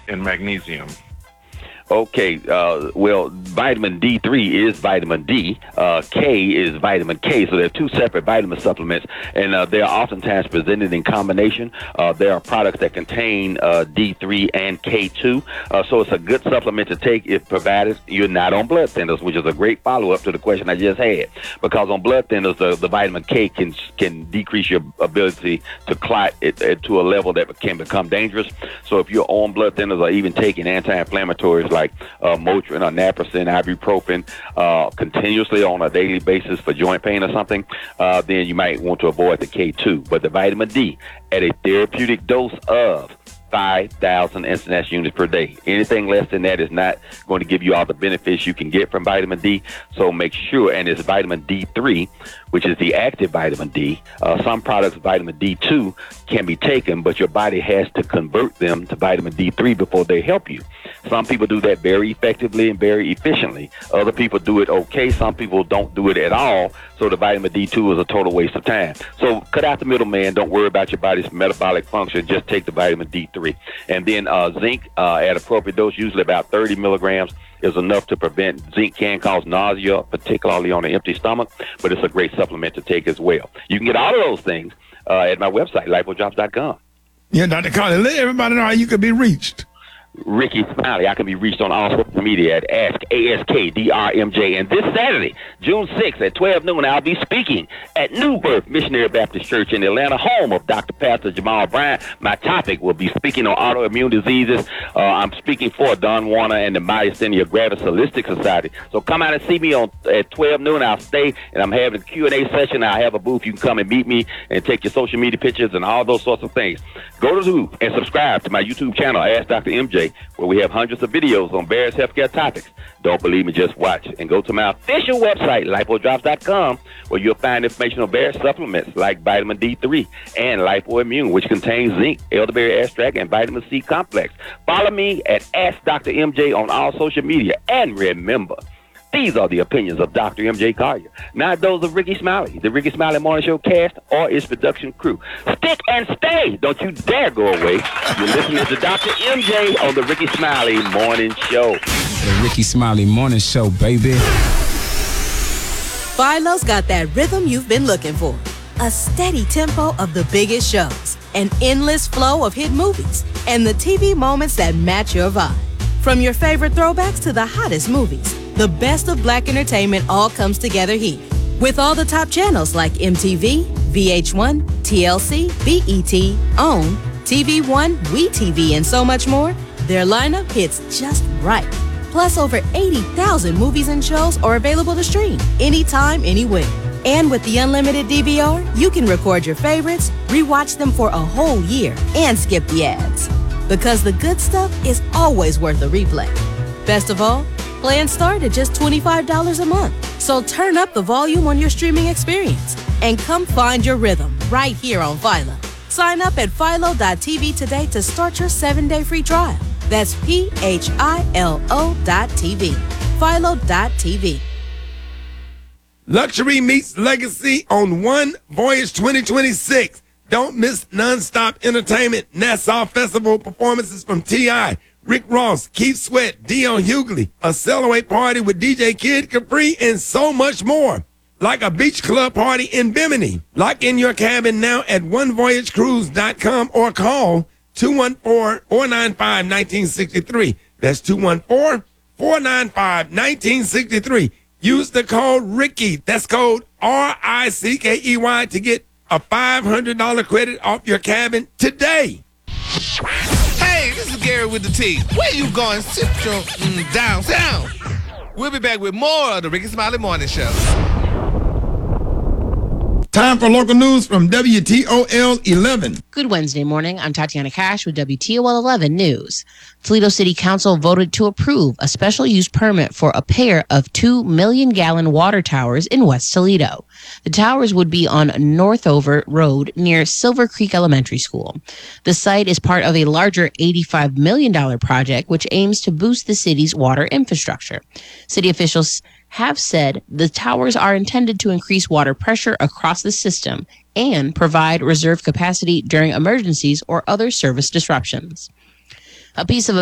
and magnesium. Okay, well, vitamin D3 is vitamin D. K is vitamin K. So they're two separate vitamin supplements, and they are oftentimes presented in combination. There are products that contain D3 and K2. So it's a good supplement to take if provided you're not on blood thinners, which is a great follow-up to the question I just had. Because on blood thinners, the vitamin K can decrease your ability to clot it to a level that can become dangerous. So if you're on blood thinners or even taking anti-inflammatories like Motrin or Naproxen, ibuprofen, continuously on a daily basis for joint pain or something, then you might want to avoid the K2. But the vitamin D at a therapeutic dose of 5,000 international units per day. Anything less than that is not going to give you all the benefits you can get from vitamin D. So make sure, and it's vitamin D3, which is the active vitamin D. Some products, vitamin D2, can be taken, but your body has to convert them to vitamin D3 before they help you. Some people do that very effectively and very efficiently. Other people do it okay. Some people don't do it at all. So the vitamin D2 is a total waste of time. So cut out the middleman. Don't worry about your body's metabolic function. Just take the vitamin D3. And then zinc at appropriate dose, usually about 30 milligrams, is enough to prevent. Zinc can cause nausea, particularly on an empty stomach, but it's a great supplement to take as well. You can get all of those things at my website, lipodrops.com. Yeah, Dr. Carly, let everybody know how you can be reached. Ricky Smiley. I can be reached on all social media at AskDRMJ. And this Saturday, June 6th at 12 noon, I'll be speaking at New Birth Missionary Baptist Church in Atlanta, home of Dr. Pastor Jamal Bryant. My topic will be speaking on autoimmune diseases. I'm speaking for Don Warner and the Myasthenia Gravis Holistic Society. So come out and see me at 12 noon. I'll stay, and I'm having a Q&A session. I'll have a booth. You can come and meet me and take your social media pictures and all those sorts of things. Go to and subscribe to my YouTube channel, Ask Dr. MJ, where we have hundreds of videos on various healthcare topics. Don't believe me, just watch. And go to my official website, lipodrops.com, where you'll find information on various supplements like vitamin D3 and Lipoimmune, which contains zinc, elderberry extract, and vitamin C complex. Follow me at Ask Dr. MJ on all social media. And remember, these are the opinions of Dr. MJ Collier, not those of Ricky Smiley, the Ricky Smiley Morning Show cast, or its production crew. Stick and stay. Don't you dare go away. You're listening to Dr. MJ on the Ricky Smiley Morning Show. The Ricky Smiley Morning Show, baby. Philo's got that rhythm you've been looking for. A steady tempo of the biggest shows, an endless flow of hit movies, and the TV moments that match your vibe. From your favorite throwbacks to the hottest movies, the best of Black entertainment all comes together here. With all the top channels like MTV, VH1, TLC, BET, OWN, TV One, WeTV, and so much more, their lineup hits just right. Plus, over 80,000 movies and shows are available to stream anytime, anywhere. And with the unlimited DVR, you can record your favorites, rewatch them for a whole year, and skip the ads. Because the good stuff is always worth a replay. Best of all, plans start at just $25 a month. So turn up the volume on your streaming experience and come find your rhythm right here on Philo. Sign up at philo.tv today to start your 7-day free trial. That's PHILO.TV. Philo.tv. Luxury meets legacy on One Voyage 2026. Don't miss nonstop entertainment, Nassau Festival performances from T.I., Rick Ross, Keith Sweat, Dion Hughley, a Celebrate party with DJ Kid Capri, and so much more. Like a beach club party in Bimini. Lock in your cabin now at onevoyagecruise.com or call 214-495-1963. That's 214-495-1963. Use the code Ricky. That's code RICKEY to get a $500 credit off your cabin today. Hey, this is Gary with the T. Where you going? Central downtown. We'll be back with more of the Ricky Smiley Morning Show. Time for local news from WTOL 11. Good Wednesday morning. I'm Tatiana Cash with WTOL 11 News. Toledo City Council voted to approve a special use permit for a pair of 2 million-gallon water towers in West Toledo. The towers would be on Northover Road near Silver Creek Elementary School. The site is part of a larger $85 million project which aims to boost the city's water infrastructure. City officials have said the towers are intended to increase water pressure across the system and provide reserve capacity during emergencies or other service disruptions. A piece of